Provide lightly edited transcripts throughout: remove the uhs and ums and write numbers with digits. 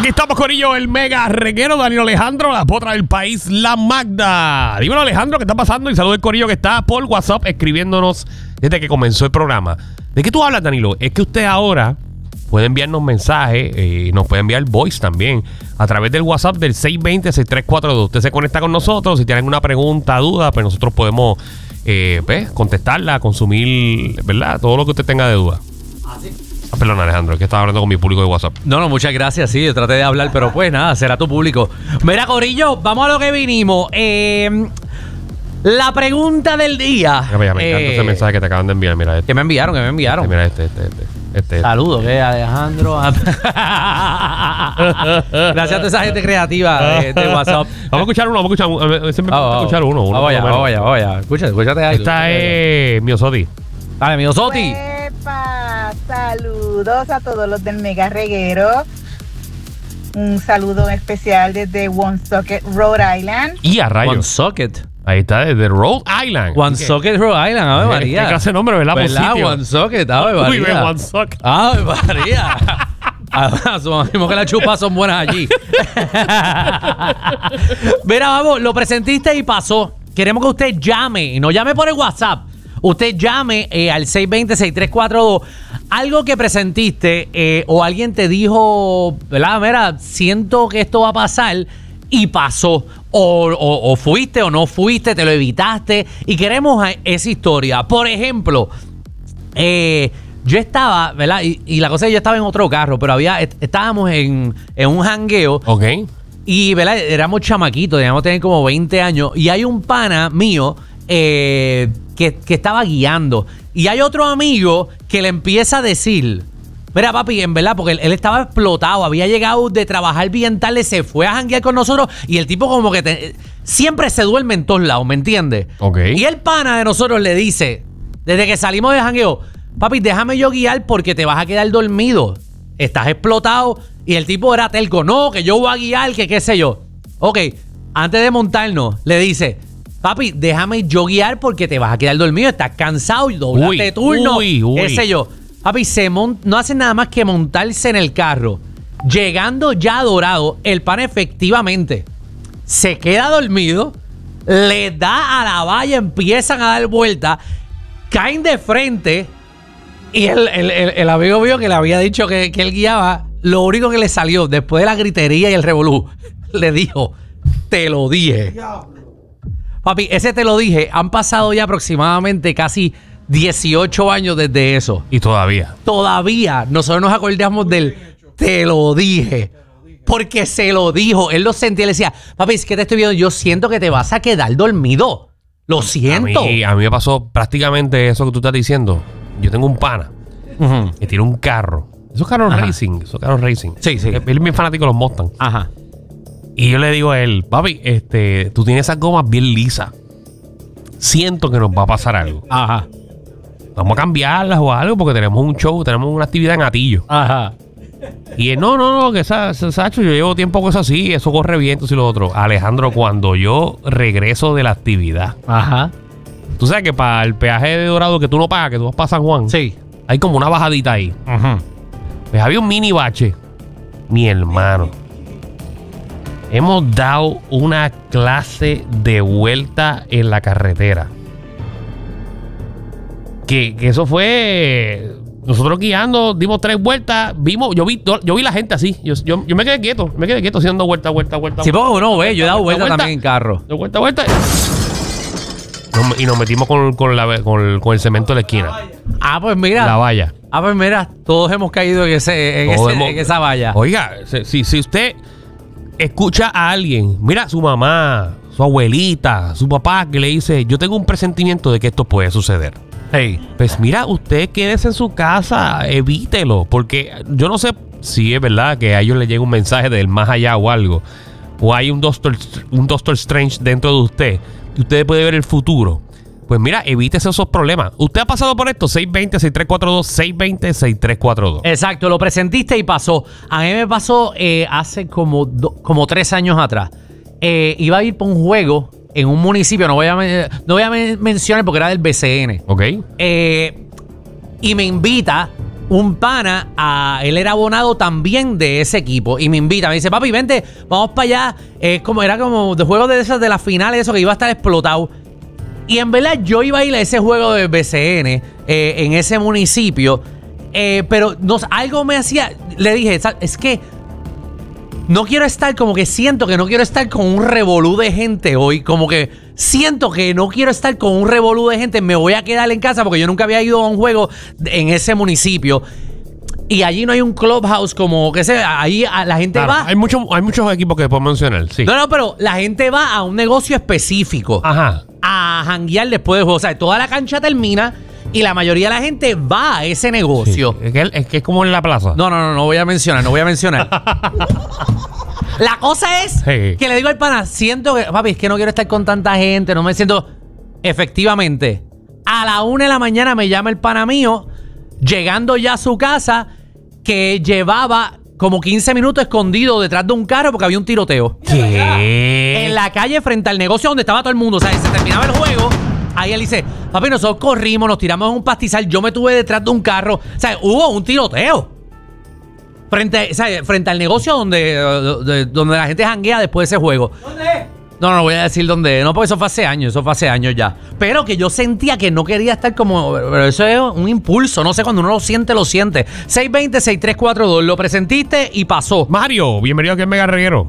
Aquí estamos, corillo, el mega reguero, Danilo Alejandro, la potra del país, la Magda. Dímelo, Alejandro, ¿qué está pasando? Y saludo al corillo que está por WhatsApp escribiéndonos desde que comenzó el programa. ¿De qué tú hablas, Danilo? Es que usted ahora puede enviarnos mensajes y nos puede enviar voice también a través del WhatsApp del 620-6342. Usted se conecta con nosotros. Si tiene alguna pregunta, duda, pues nosotros podemos contestarla, consumir, ¿verdad? Todo lo que usted tenga de duda. Perdón, Alejandro, es que estaba hablando con mi público de WhatsApp. No, muchas gracias, sí, yo traté de hablar, pero pues nada, será tu público. Mira, corillo, vamos a lo que vinimos. La pregunta del día. Me encanta ese mensaje que te acaban de enviar, mira este. ¿Qué me enviaron? Mira este. Saludos, Alejandro. Gracias a toda esa gente creativa de WhatsApp. Vamos a escuchar uno, Siempre vamos a escuchar uno. Vamos allá. Escúchate algo. Esta es Miosoti. Dale, Miosoti. Saludos a todos los del Mega Reguero. Un saludo especial desde Woonsocket, Rhode Island. Y a rayos. Woonsocket. Ahí está, desde Rhode Island. Woonsocket, Rhode Island. Ave María. ¿Qué clase de nombre, verdad? ¿Verdad? Woonsocket, Ave María. Muy bien, Woonsocket. Ave María. Asumimos que las chupas son buenas allí. Mira, vamos, lo presentiste y pasó. Queremos que usted llame, y no llame por el WhatsApp. Usted llame al 620-6342. Algo que presentiste o alguien te dijo, ¿verdad? Mira, siento que esto va a pasar y pasó. O fuiste o no fuiste, te lo evitaste. Y queremos esa historia. Por ejemplo, yo estaba, ¿verdad? Y la cosa es que yo estaba en otro carro, pero estábamos en un jangueo. Ok. Y, ¿verdad? Éramos chamaquitos, debíamos tener como 20 años. Y hay un pana mío que estaba guiando. Y hay otro amigo que le empieza a decir, mira, papi, en verdad, porque él estaba explotado, había llegado de trabajar bien tarde, se fue a janguear con nosotros y el tipo como que siempre se duerme en todos lados, ¿me entiendes? Ok. Y el pana de nosotros le dice, desde que salimos de jangueo, papi, déjame yo guiar porque te vas a quedar dormido. Estás explotado. Y el tipo era telco, no, que yo voy a guiar, que qué sé yo. Ok, antes de montarnos, le dice, papi, déjame yo guiar porque te vas a quedar dormido, estás cansado y doblaste turno, qué sé yo. Papi, no hace nada más que montarse en el carro. Llegando ya a Dorado, el pan efectivamente se queda dormido, le da a la valla, empiezan a dar vueltas, caen de frente y el amigo mío que le había dicho que él guiaba, lo único que le salió después de la gritería y el revolú, le dijo, te lo dije. Papi, ese te lo dije, han pasado ya aproximadamente casi 18 años desde eso. Y todavía nosotros nos acordamos del te lo dije. Porque se lo dijo. Él lo sentía y le decía, papi, es que te estoy viendo, yo siento que te vas a quedar dormido. Lo siento. A mí me pasó prácticamente eso que tú estás diciendo. Yo tengo un pana que tiene un carro. Esos carros racing. Sí. Él es bien fanático de los Mustang. Ajá. Y yo le digo a él, papi, tú tienes esas gomas bien lisas. Siento que nos va a pasar algo. Ajá. Vamos a cambiarlas o algo porque tenemos un show, tenemos una actividad en Atillo. Ajá. Y él, no, que Sacho, yo llevo tiempo con eso así, eso corre bien, y lo otro. Alejandro, cuando yo regreso de la actividad, Ajá. tú sabes que para el peaje de Dorado que tú no pagas, que tú vas para San Juan, Sí. hay como una bajadita ahí. Ajá. Pues había un mini bache. Mi hermano, hemos dado una clase de vuelta en la carretera. Que eso fue... Nosotros guiando, dimos 3 vueltas, yo vi la gente así. Yo me quedé quieto haciendo vuelta. Sí, porque uno ve, yo he dado vuelta también en carro. De vuelta. Y nos metimos con el cemento de la esquina. Ah, pues mira. La valla. Ah, pues mira, todos hemos caído en esa valla. Oiga, si usted escucha a alguien, mira, su mamá, su abuelita, su papá, que le dice, yo tengo un presentimiento de que esto puede suceder. Hey. Pues mira, usted quédese en su casa, evítelo, porque yo no sé si es verdad que a ellos les llega un mensaje del más allá o algo, o hay un Doctor Strange dentro de usted, y usted puede ver el futuro. Pues mira, evítese esos problemas. ¿Usted ha pasado por esto? 620-6342, 620-6342. Exacto, lo presentiste y pasó. A mí me pasó hace como 3 años atrás. Iba a ir por un juego en un municipio, no voy a mencionar porque era del BCN. Ok. Y me invita un pana, él era abonado también de ese equipo y me invita, me dice, papi, vente, vamos para allá. Era como de juegos de esas de las finales, eso que iba a estar explotado. Y en verdad yo iba a ir a ese juego de BCN en ese municipio, pero algo me hacía, le dije, es que no quiero estar, como que siento que no quiero estar con un revolú de gente hoy, como que siento que no quiero estar con un revolú de gente, me voy a quedar en casa porque yo nunca había ido a un juego en ese municipio. Y allí no hay un clubhouse como que ahí la gente va. Hay muchos equipos que podemos mencionar, sí. No, pero la gente va a un negocio específico. Ajá. A janguear después del juego. O sea, toda la cancha termina y la mayoría de la gente va a ese negocio. Sí. Es que es como en la plaza. No voy a mencionar. La cosa es Sí. que le digo al pana, siento que, papi, es que no quiero estar con tanta gente, no me siento. Efectivamente, a la 1 de la mañana me llama el pana mío, llegando ya a su casa, que llevaba como 15 minutos escondido detrás de un carro porque había un tiroteo. ¿Qué? En la calle frente al negocio donde estaba todo el mundo. O sea, se terminaba el juego. Ahí él dice, papi, nosotros corrimos, nos tiramos en un pastizal, yo me tuve detrás de un carro. O sea, hubo un tiroteo. Frente al negocio donde la gente janguea después de ese juego. ¿Dónde? No voy a decir dónde. No, porque eso fue hace años ya. Pero que yo sentía que no quería estar como. Pero eso es un impulso. No sé, cuando uno lo siente, lo siente. 620-6342. Lo presentiste y pasó. Mario, bienvenido aquí en Mega Reguero.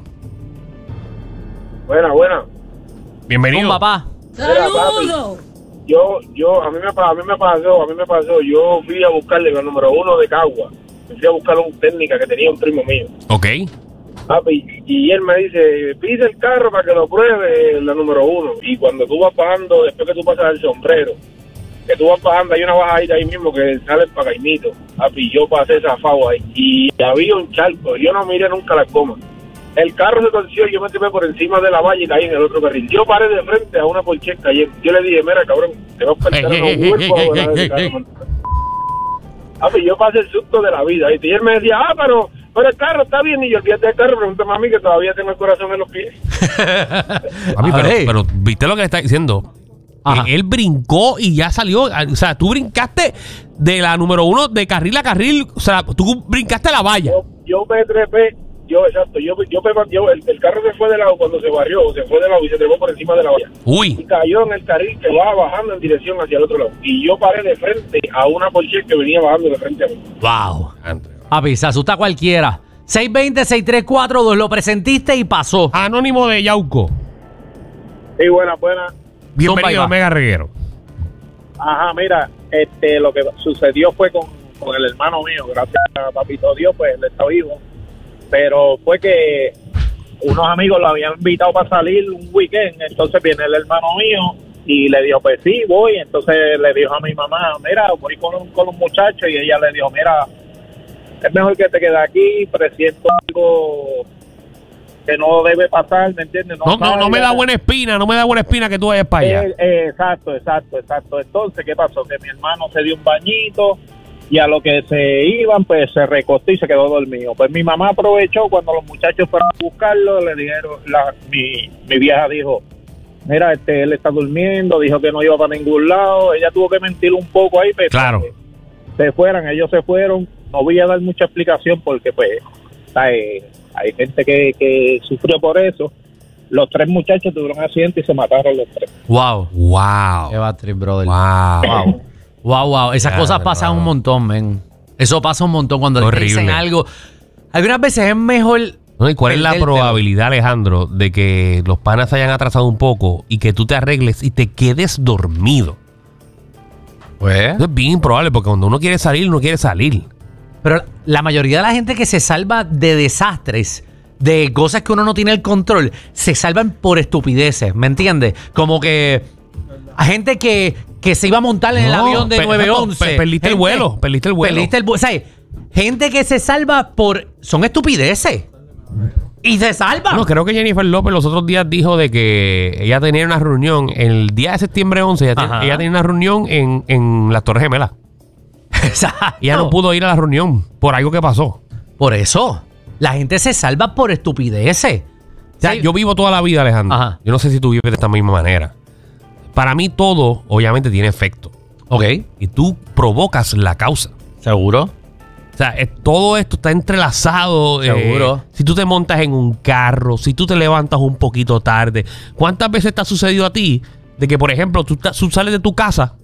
Buena. Bienvenido. Papá. ¡Saludos! A mí me pasó. Yo fui a buscarle la número 1 de Cagua. Fui a buscar un técnica que tenía un primo mío. Ok. Papi, y él me dice, pide el carro para que lo pruebe la número 1. Y cuando tú vas bajando, después que tú pasas el sombrero, que tú vas bajando, hay una bajadita ahí mismo que sale para Caimito. Papi, yo pasé zafado ahí. Y había un charco. Yo no miré nunca la coma. El carro se torció y yo me tiré por encima de la valla y caí en el otro carril. Yo paré de frente a una porcheca y yo le dije, mira, cabrón, te vas a perder unos huevos. Papi, yo pasé el susto de la vida. Y él me decía, pero el carro está bien. Y yo, olvídate del carro, pregúntame a mí que todavía tengo el corazón en los pies. Papi, pero ¿viste lo que le está diciendo? Él brincó y ya salió. O sea, tú brincaste de la número 1 de carril a carril. O sea, tú brincaste la valla. Yo me trepé. El carro se fue de lado cuando se barrió, se fue de lado y se trepó por encima de la valla. Uy. Y cayó en el carril que va bajando en dirección hacia el otro lado. Y yo paré de frente a una Porsche que venía bajando de frente a mí. Wow. Papi, se asusta cualquiera. 620-6342, lo presentiste y pasó. Anónimo de Yauco. Sí, buena. Bienvenido a Mega Reguero. Ajá, mira, lo que sucedió fue con el hermano mío, gracias a papito Dios, pues él está vivo. Pero fue que unos amigos lo habían invitado para salir un weekend, entonces viene el hermano mío y le dijo, pues sí, voy. Entonces le dijo a mi mamá, mira, voy con un muchacho, y ella le dijo, mira, es mejor que te quedes aquí, presiento algo que no debe pasar, ¿me entiendes? No me da buena espina que tú vayas para allá. Exacto. Entonces, ¿qué pasó? Que mi hermano se dio un bañito y a lo que se iban, pues se recostó y se quedó dormido. Pues mi mamá aprovechó cuando los muchachos fueron a buscarlo, le dijeron, mi vieja dijo, mira, él está durmiendo, dijo que no iba para ningún lado. Ella tuvo que mentir un poco ahí, pero claro, ellos se fueron. No voy a dar mucha explicación porque pues hay gente que sufrió por eso. Los 3 muchachos tuvieron un accidente y se mataron los 3. Wow. Qué bad trip, brother. Wow. Esas cosas pasan un montón, men. Eso pasa un montón cuando le dicen algo. Algunas veces es mejor. No, ¿y cuál es la probabilidad, Alejandro, de que los panas se hayan atrasado un poco y que tú te arregles y te quedes dormido? Pues. Eso es bien improbable porque cuando uno quiere salir, uno quiere salir. Pero la mayoría de la gente que se salva de desastres, de cosas que uno no tiene el control, se salvan por estupideces, ¿me entiendes? Como que hay gente que se iba a montar en el avión de 911. Perdiste el vuelo. O sea, gente que se salva son estupideces. Y se salva. No, creo que Jennifer López los otros días dijo de que ella tenía una reunión el día de septiembre 11. Ella tenía una reunión en las Torres Gemelas. Exacto. Y ella no pudo ir a la reunión por algo que pasó. Por eso, la gente se salva por estupideces. O sea, yo vivo toda la vida, Alejandro. Ajá. Yo no sé si tú vives de esta misma manera. Para mí todo, obviamente, tiene efecto. Ok. Y tú provocas la causa. ¿Seguro? O sea, todo esto está entrelazado. Seguro. Si tú te montas en un carro, si tú te levantas un poquito tarde. ¿Cuántas veces te ha sucedido a ti de que, por ejemplo, tú sales de tu casa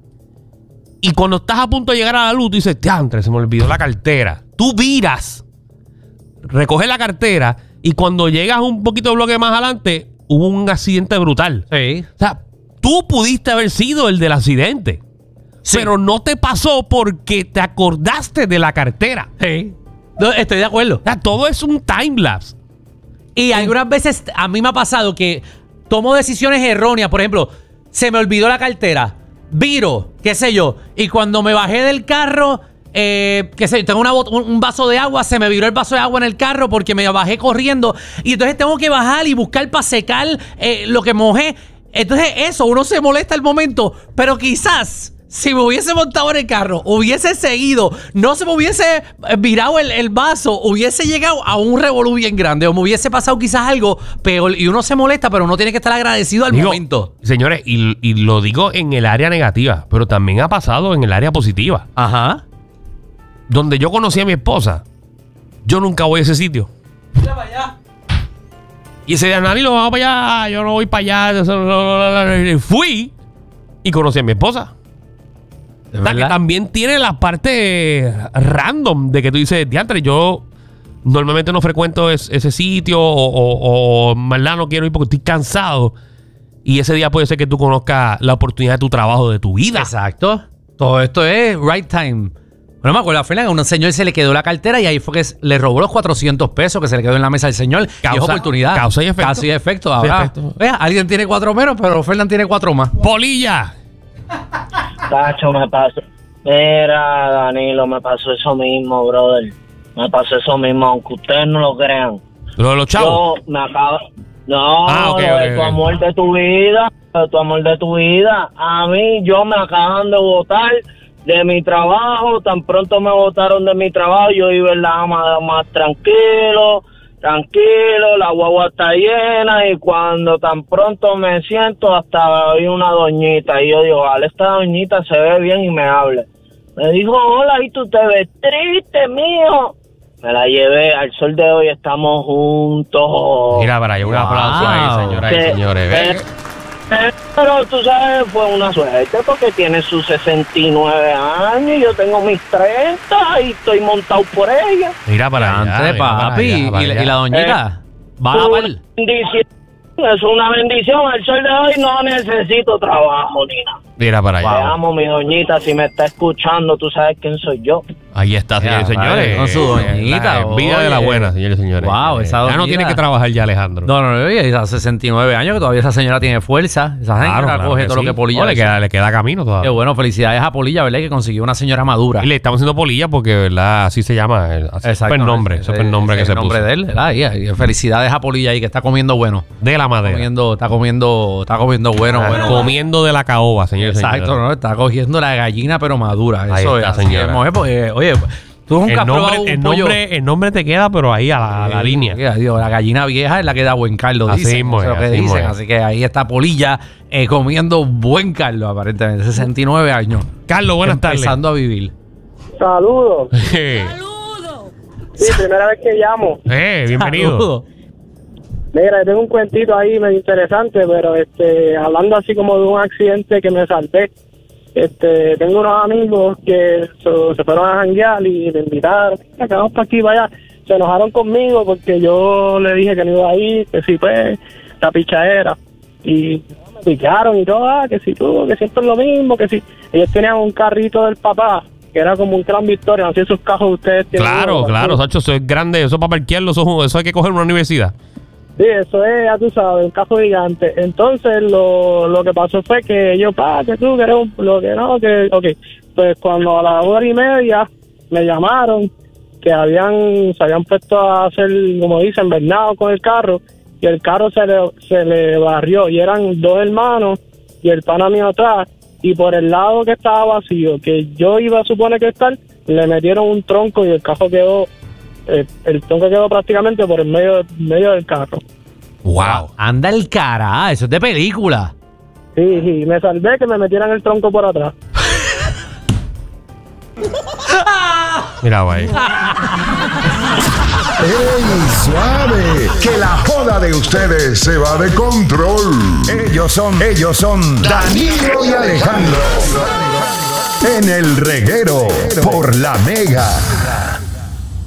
y cuando estás a punto de llegar a la luz, tú dices, diantre, se me olvidó la cartera? Tú viras, recoges la cartera y cuando llegas un poquito de bloque más adelante, hubo un accidente brutal. Sí. O sea, tú pudiste haber sido el del accidente. Sí. Pero no te pasó porque te acordaste de la cartera. Sí. No, estoy de acuerdo. O sea, todo es un timelapse. Y algunas veces a mí me ha pasado que tomo decisiones erróneas. Por ejemplo, se me olvidó la cartera. Viro, qué sé yo. Y cuando me bajé del carro, qué sé yo, tengo un vaso de agua, se me viró el vaso de agua en el carro porque me bajé corriendo. Y entonces tengo que bajar y buscar para secar lo que mojé. Entonces eso, uno se molesta al momento. Pero quizás, si me hubiese montado en el carro, hubiese seguido, no se me hubiese virado el vaso, hubiese llegado a un revolú bien grande o me hubiese pasado quizás algo peor y uno se molesta, pero uno tiene que estar agradecido al momento. Señores, y lo digo en el área negativa, pero también ha pasado en el área positiva. Ajá. Donde yo conocí a mi esposa, yo nunca voy a ese sitio. Mira para allá. Y ese día, Danilo, vamos para allá, yo no voy para allá. Fui y conocí a mi esposa. O sea, que también tiene la parte random de que tú dices, diantre, yo normalmente no frecuento ese sitio o en verdad no quiero ir porque estoy cansado. Y ese día puede ser que tú conozcas la oportunidad de tu trabajo, de tu vida. Exacto. Todo esto es right time. Bueno, me acuerdo, a un señor se le quedó la cartera y ahí fue que le robó los 400 pesos que se le quedó en la mesa al señor. Y es oportunidad. Causa y efecto. Causa y efecto. Ahora, vea, alguien tiene 4 menos, pero Fernan tiene 4 más. ¡Polilla! Tacho, me pasó. Mira, Danilo, me pasó eso mismo, brother. Me pasó eso mismo, aunque ustedes no lo crean. Lo de los chavos. Yo me acabo... No, okay, de tu amor de tu vida, de tu amor de tu vida. A mí, yo me acaban de botar de mi trabajo. Tan pronto me botaron de mi trabajo, yo iba en la más tranquilo, la guagua está llena y cuando tan pronto me siento hasta vi una doñita y yo digo, vale, esta doñita se ve bien y me habla. Me dijo, hola, y tú te ves triste, mijo. Me la llevé, al sol de hoy estamos juntos. Mira para allá, un aplauso ahí, señoras y señores. Pero tú sabes, fue una suerte porque tiene sus 69 años y yo tengo mis 30 y estoy montado por ella. Mira para allá. Antes, papi. ¿Y la doñita? ¿Va a la Es una bendición. Al sol de hoy no necesito trabajo, Nina. Mira para allá. Te amo, mi doñita. Si me está escuchando, tú sabes quién soy yo. Ahí está, señores y señores. Con su doñita. Vida de la buena, señores y señores. Wow, esa doñita. Ya no tiene que trabajar ya, Alejandro. No, y a 69 años que todavía esa señora tiene fuerza. Esa señora coge todo lo que Polilla le queda camino todavía. Qué bueno, felicidades a Polilla, ¿verdad? Que consiguió una señora madura. Y le estamos haciendo Polilla porque, ¿verdad? Así se llama. Super nombre que se puso. El nombre de él, ¿verdad? Y felicidades a Polilla ahí que está comiendo bueno. De la madera. Está comiendo bueno. Comiendo de la caoba, señores y señores. Exacto, ¿no? Está cogiendo la gallina pero madura. Ahí eso está, es, señora. Oye, tú nunca has probado un pollo. El nombre te queda, pero ahí a la línea. La gallina vieja es la que da buen caldo, así dicen. mismo es, Eso es lo que así mismo dicen. es. Así que ahí está Polilla comiendo buen caldo, aparentemente. 69 años. Carlos, buenas tardes. Empezando a vivir. Saludos. Sí, primera vez que llamo. Bienvenido. Saludos. Mira, tengo un cuentito ahí medio interesante, pero hablando así como de un accidente que me salté. Tengo unos amigos que se fueron a janguear y me invitaron, vamos para aquí, vaya. Se enojaron conmigo porque yo le dije que no iba a ir, que sí, pues, la pichadera. Y me picaron y todo, que si tú, que siempre es lo mismo, que si. Ellos tenían un carrito del papá, que era como un Gran Victoria, no sé esos cajos ustedes tienen. Claro, Sacho, eso es grande, eso para parquearlo, eso hay que coger en una universidad. Sí, eso es, ya tú sabes, un cajo gigante. Entonces, lo que pasó fue que yo, que tú, que eres lo que no, que, ok. Pues cuando a las 1:30 me llamaron, que se habían puesto a hacer, como dicen, bernado con el carro, y el carro se le barrió, y eran 2 hermanos, y el pana mío atrás, y por el lado que estaba vacío, que yo iba a suponer que estar, le metieron un tronco, y el carro quedó, el tronco quedó prácticamente por el medio del carro. Wow. Anda el cara, eso es de película. Sí, me salvé que me metieran el tronco por atrás. Mira, güey. ¡Ey, suave! Que la joda de ustedes se va de control. Ellos son Danilo y Alejandro. En el reguero por La Mega.